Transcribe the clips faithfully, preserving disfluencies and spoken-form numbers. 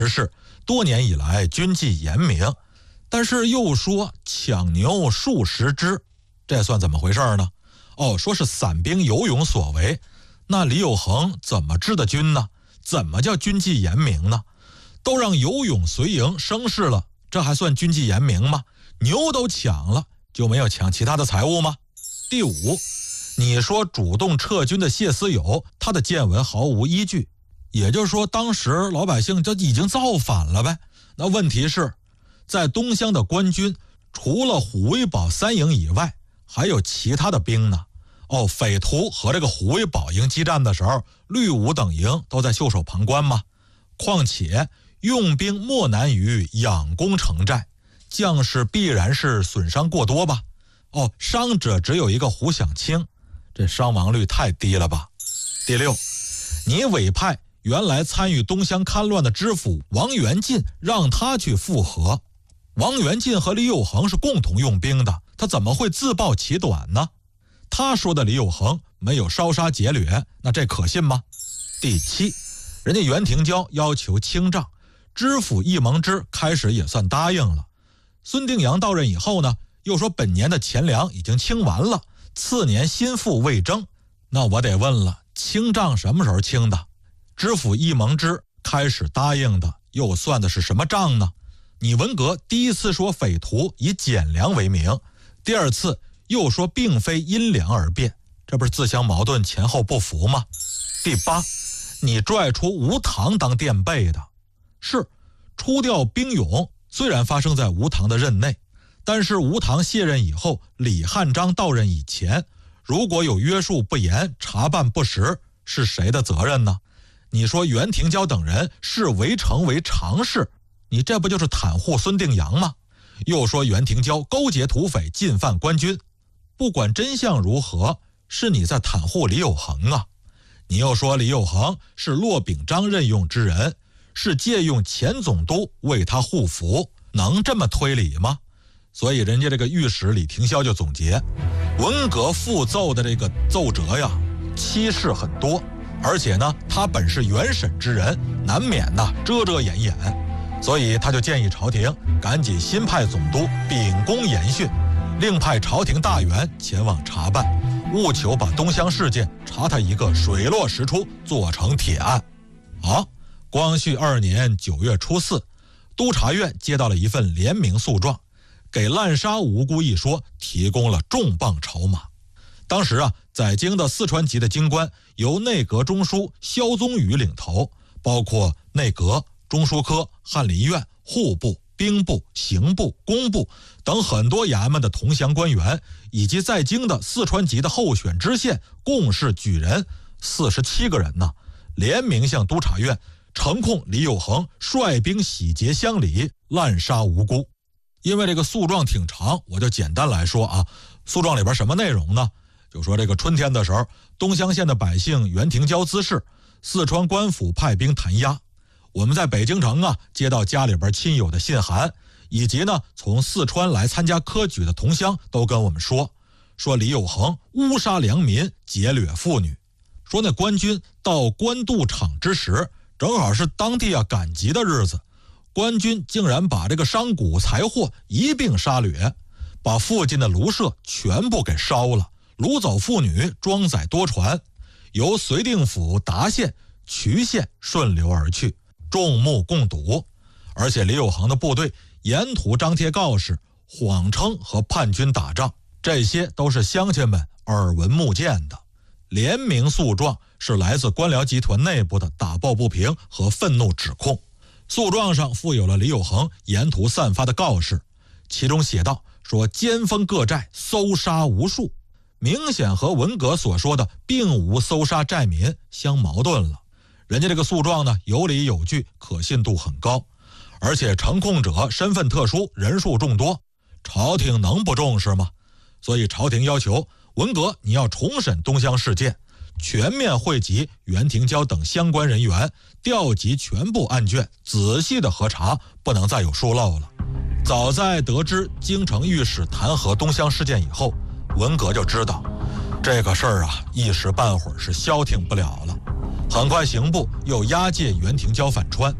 是多年以来军纪严明，但是又说抢牛数十只，这算怎么回事呢？哦，说是散兵游勇所为，那李有恒怎么治的军呢？怎么叫军纪严明呢？都让游勇随营生事了，这还算军纪严明吗？牛都抢了，就没有抢其他的财物吗？第五，你说主动撤军的谢思友，他的见闻毫无依据，也就是说当时老百姓就已经造反了呗。那问题是，在东乡的官军除了虎威堡三营以外，还有其他的兵呢。哦，匪徒和这个虎威堡营激战的时候，绿武等营都在袖手旁观吗？况且用兵莫难于养攻城寨，将士必然是损伤过多吧？哦，伤者只有一个胡享清，这伤亡率太低了吧？第六，你委派原来参与东乡戡乱的知府王元进，让他去复和。王元进和李有恒是共同用兵的，他怎么会自暴其短呢？他说的李有恒没有烧杀劫掠，那这可信吗？第七，人家袁廷蛟要求清账，知府易蒙之开始也算答应了。孙定阳到任以后呢，又说本年的钱粮已经清完了，次年新赋未征。那我得问了，清账什么时候清的？知府易蒙之开始答应的，又算的是什么账呢？你文革第一次说匪徒以减粮为名，第二次又说并非因粮而变，这不是自相矛盾，前后不符吗？第八，你拽出吴唐当垫背的，是出调兵勇虽然发生在吴唐的任内，但是吴唐卸任以后，李汉章到任以前，如果有约束不严、查办不实，是谁的责任呢？你说袁廷蛟等人视围城为常事，你这不就是袒护孙定阳吗？又说袁廷蛟勾结土匪进犯官军，不管真相如何，是你在袒护李有恒啊。你又说李有恒是骆秉章任用之人，是借用前总督为他护符，能这么推理吗？所以人家这个御史李廷霄就总结，文革复奏的这个奏折呀，欺事很多，而且呢他本是原审之人，难免呢遮遮掩掩，所以他就建议朝廷赶紧新派总督秉公严训，另派朝廷大员前往查办，务求把东乡事件查他一个水落石出，做成铁案。好，光绪二年九月初四，督察院接到了一份联名诉状，给滥杀无辜一说提供了重磅筹码。当时啊，在京的四川籍的京官由内阁中书萧宗禹领头，包括内阁、中书科、翰林院、户部、兵部、刑部、工部等很多衙门的同乡官员，以及在京的四川籍的候选知县，共是举人四十七个人呢，联名向督察院呈控李有恒率兵洗劫乡里，滥杀无辜。因为这个诉状挺长，我就简单来说啊，诉状里边什么内容呢？就说这个春天的时候，东乡县的百姓袁廷蛟滋事，四川官府派兵弹压。我们在北京城啊，接到家里边亲友的信函，以及呢从四川来参加科举的同乡都跟我们说，说李有恒污杀良民，劫掠妇女。说那官军到官渡场之时，正好是当地啊赶集的日子，官军竟然把这个商贾财货一并杀掠，把附近的庐舍全部给烧了，掳走妇女，装载多船，由绥定府达县、渠县顺流而去，众目共睹。而且李有恒的部队沿途张贴告示，谎称和叛军打仗，这些都是乡亲们耳闻目见的。联名诉状是来自官僚集团内部的打抱不平和愤怒指控。诉状上附有了李有恒沿途散发的告示，其中写道说尖峰各寨搜杀无数，明显和文革所说的并无搜杀寨民相矛盾了。人家这个诉状呢有理有据，可信度很高，而且呈控者身份特殊，人数众多，朝廷能不重视吗？所以朝廷要求文革你要重审东乡事件，全面汇集袁廷蛟等相关人员，调集全部案卷，仔细的核查，不能再有疏漏了。早在得知京城御史弹劾东乡事件以后，文革就知道这个事儿啊一时半会儿是消停不了了。很快刑部又押解袁廷蛟返川，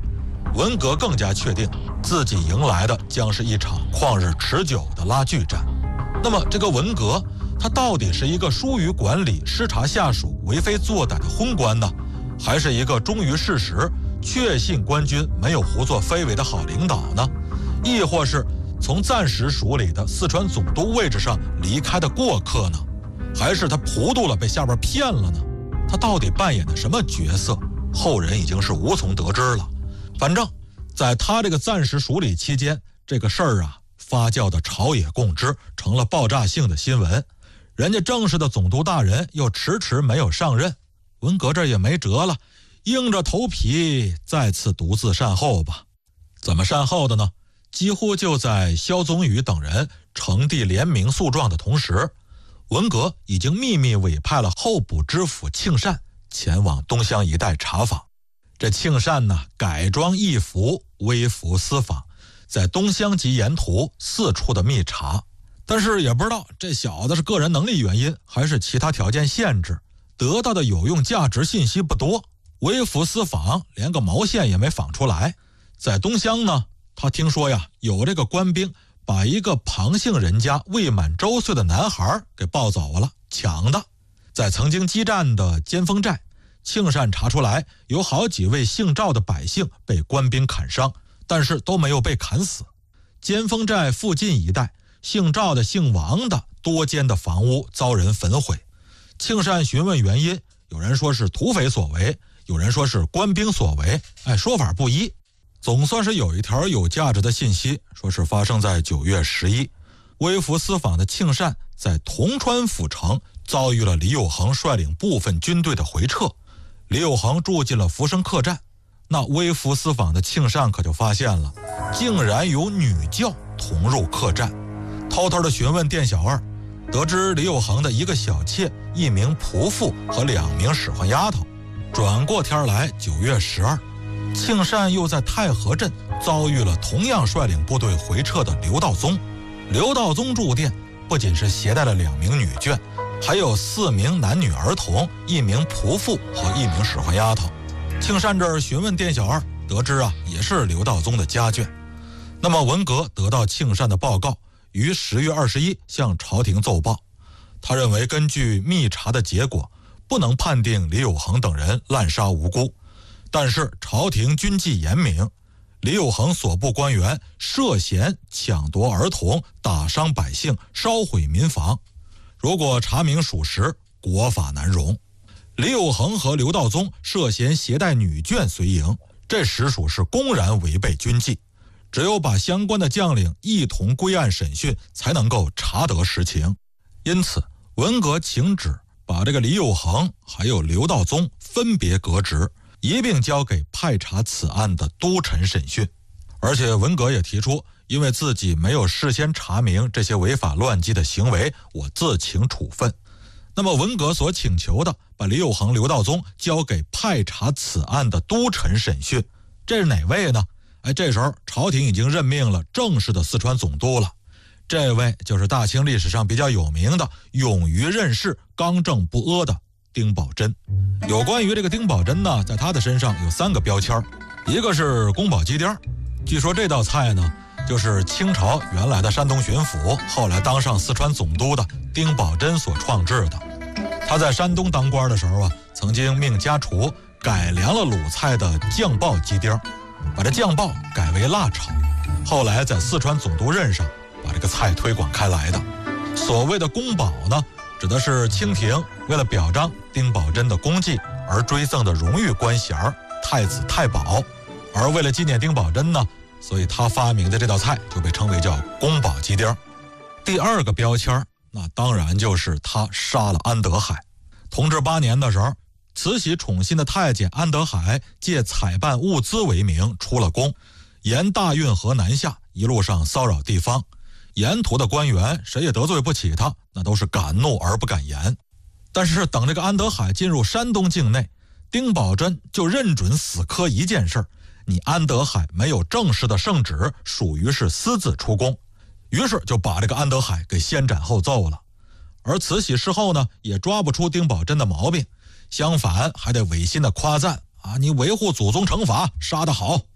文革更加确定自己迎来的将是一场旷日持久的拉锯战。那么这个文革，它到底是一个疏于管理、失察下属、为非作歹的昏官呢，还是一个忠于事实、确信官军没有胡作非为的好领导呢？亦或是从暂时署理的四川总督位置上离开的过客呢？还是他糊涂了，被下边骗了呢？他到底扮演的什么角色？后人已经是无从得知了。反正在他这个暂时署理期间，这个事儿啊发酵的朝野共知，成了爆炸性的新闻。人家正式的总督大人又迟迟没有上任，文革这也没辙了，硬着头皮再次独自善后吧。怎么善后的呢？几乎就在萧宗禹等人呈递联名诉状的同时，文革已经秘密委派了候补知府庆善前往东乡一带查访。这庆善呢，改装易服，微服私访，在东乡及沿途四处的密查。但是也不知道这小子是个人能力原因，还是其他条件限制，得到的有用价值信息不多。微服私访，连个毛线也没访出来。在东乡呢，他听说呀，有这个官兵把一个庞姓人家未满周岁的男孩给抱走了，抢的。在曾经激战的尖峰寨，庆善查出来有好几位姓赵的百姓被官兵砍伤，但是都没有被砍死。尖峰寨附近一带，姓赵的、姓王的多间的房屋遭人焚毁。庆善询问原因，有人说是土匪所为，有人说是官兵所为，哎，说法不一。总算是有一条有价值的信息，说是发生在九月十一，微服私访的庆善在铜川府城遭遇了李有恒率领部分军队的回撤。李有恒住进了福生客栈，那微服私访的庆善可就发现了，竟然有女教同入客栈，偷偷的询问店小二，得知李有恒的一个小妾、一名仆妇和两名使唤丫头。转过天来，九月十二，庆善又在太和镇遭遇了同样率领部队回撤的刘道宗。刘道宗住店不仅是携带了两名女眷，还有四名男女儿童、一名仆妇和一名使唤丫头。庆善这儿询问店小二，得知啊也是刘道宗的家眷。那么文革得到庆善的报告，于十月二十一向朝廷奏报。他认为根据密查的结果，不能判定李有恒等人滥杀无辜，但是朝廷军纪严明，李有恒所部官员涉嫌抢夺儿童、打伤百姓、烧毁民房，如果查明属实，国法难容。李有恒和刘道宗涉嫌携带女眷随营，这实属是公然违背军纪，只有把相关的将领一同归案审讯，才能够查得实情。因此文革请旨把这个李有恒还有刘道宗分别革职，一并交给派查此案的督臣审讯。而且文革也提出，因为自己没有事先查明这些违法乱纪的行为，我自请处分。那么文革所请求的，把李有恒、刘道宗交给派查此案的督臣审讯，这是哪位呢？哎，这时候朝廷已经任命了正式的四川总督了。这位就是大清历史上比较有名的勇于任事、刚正不阿的丁宝桢。有关于这个丁宝桢呢，在他的身上有三个标签，一个是宫保鸡丁，据说这道菜呢就是清朝原来的山东巡抚，后来当上四川总督的丁宝桢所创制的。他在山东当官的时候啊，曾经命家厨改良了鲁菜的酱爆鸡丁，把这酱爆改为辣炒，后来在四川总督任上把这个菜推广开来的。所谓的宫保呢，指的是清廷为了表彰丁宝桢的功绩而追赠的荣誉官衔太子太保，而为了纪念丁宝桢呢，所以他发明的这道菜就被称为叫宫保鸡丁。第二个标签，那当然就是他杀了安德海。同治八年的时候，慈禧宠信的太监安德海借采办物资为名出了宫，沿大运河南下，一路上骚扰地方，沿途的官员谁也得罪不起他，那都是敢怒而不敢言。但是等这个安德海进入山东境内，丁宝桢就认准死磕一件事，你安德海没有正式的圣旨，属于是私自出宫，于是就把这个安德海给先斩后奏了。而慈禧事后呢，也抓不出丁宝桢的毛病，相反还得违心的夸赞啊，你维护祖宗惩罚杀得好。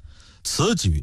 此举